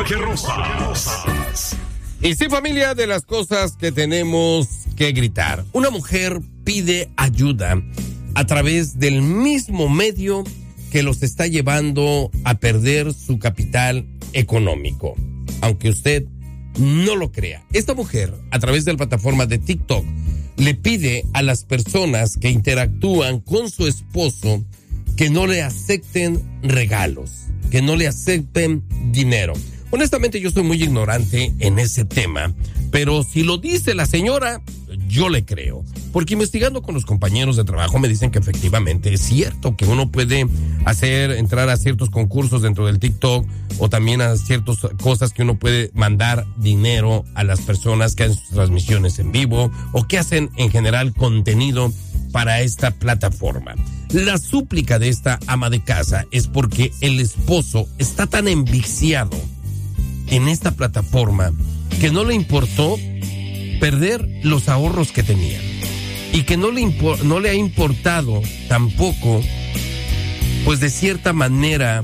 Jorge Rosas. Y sí, familia, de las cosas que tenemos que gritar. Una mujer pide ayuda a través del mismo medio que los está llevando a perder su capital económico. Aunque usted no lo crea. Esta mujer, a través de la plataforma de TikTok, le pide a las personas que interactúan con su esposo que no le acepten regalos, que no le acepten dinero. Honestamente, yo soy muy ignorante en ese tema, pero si lo dice la señora, yo le creo. Porque investigando con los compañeros de trabajo me dicen que efectivamente es cierto que uno puede entrar a ciertos concursos dentro del TikTok o también a ciertas cosas que uno puede mandar dinero a las personas que hacen sus transmisiones en vivo o que hacen en general contenido para esta plataforma. La súplica de esta ama de casa es porque el esposo está tan enviciado en esta plataforma que no le importó perder los ahorros que tenía y que no le ha importado tampoco, pues de cierta manera,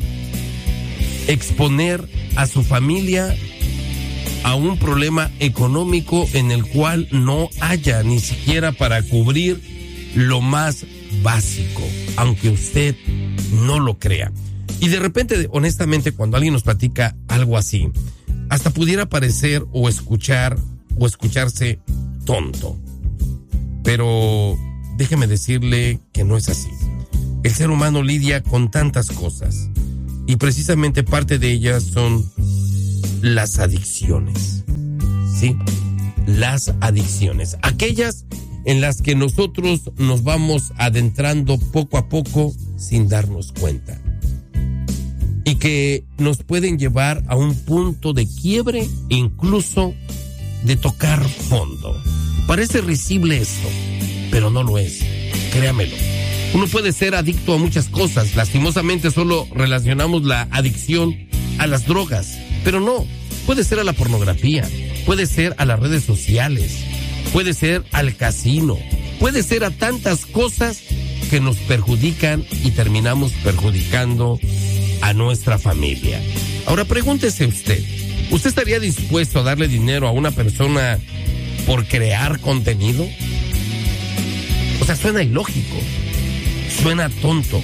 exponer a su familia a un problema económico en el cual no haya ni siquiera para cubrir lo más básico, aunque usted no lo crea. Y de repente, honestamente, cuando alguien nos platica algo así, hasta pudiera parecer o escucharse tonto. Pero déjeme decirle que no es así. El ser humano lidia con tantas cosas y precisamente parte de ellas son las adicciones. ¿Sí? Las adicciones. Aquellas en las que nosotros nos vamos adentrando poco a poco sin darnos cuenta. Y que nos pueden llevar a un punto de quiebre e incluso de tocar fondo. Parece risible esto, pero no lo es. Créamelo. Uno puede ser adicto a muchas cosas. Lastimosamente solo relacionamos la adicción a las drogas. Pero no, puede ser a la pornografía, puede ser a las redes sociales, puede ser al casino, puede ser a tantas cosas que nos perjudican y terminamos perjudicando a nuestra familia. Ahora pregúntese usted estaría dispuesto a darle dinero a una persona por crear contenido? O sea, suena ilógico, suena tonto,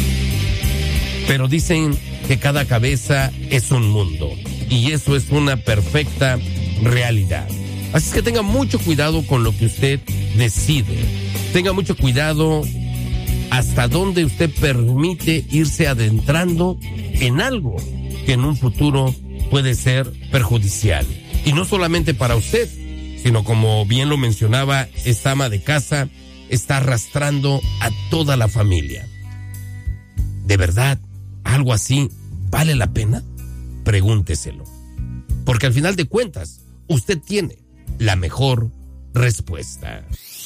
pero dicen que cada cabeza es un mundo y eso es una perfecta realidad. Así es que tenga mucho cuidado con lo que usted decide, tenga mucho cuidado hasta dónde usted permite irse adentrando en algo que en un futuro puede ser perjudicial. Y no solamente para usted, sino como bien lo mencionaba, esta ama de casa está arrastrando a toda la familia. ¿De verdad algo así vale la pena? Pregúnteselo. Porque al final de cuentas, usted tiene la mejor respuesta.